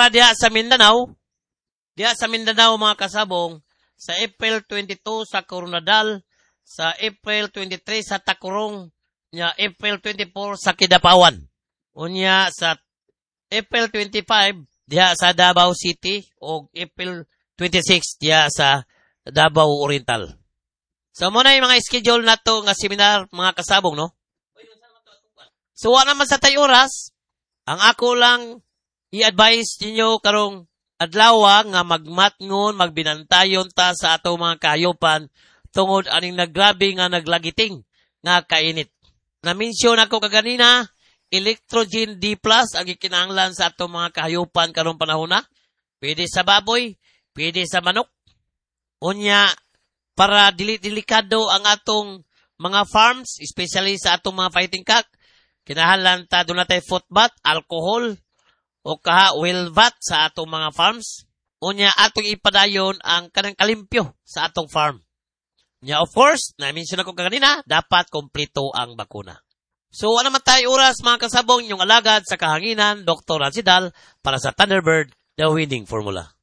para diha sa Mindanao mga kasabong, sa April 22 sa Coronadal, sa April 23 sa Tacorong, nya April 24 sa Kidapawan. Unya sa April 25 diha sa Davao City o April 26 diha sa Davao Oriental. So muna yung mga schedule nato nga seminar mga kasabong, no? So wala naman sa tayo oras, ang ako lang i-advise ninyo karong adlaw nga magmatngon, magbinantayon ta sa ato mga kahayupan tungod aning naggrabe nga naglagiting nga kainit. Na-mention ako kaganina, Electrogen D+ ang ikinahanglan sa ato mga kahayupan karong panahon na. Pwede sa baboy, pwede sa manok. Unya, para delikado ang atong mga farms, especially sa atong mga fighting cock, kinahanglan ta doon natin foot bath, alcohol, o oil bath sa atong mga farms. Unya, atong ipadayon ang kanang kalimpyo sa atong farm. Unya, of course, na-mention ako kanina, dapat kompleto ang bakuna. So, ano naman tayo oras mga kasabong, yung alagad sa kahanginan, Dr. Rancidal, para sa Thunderbird, the winning formula.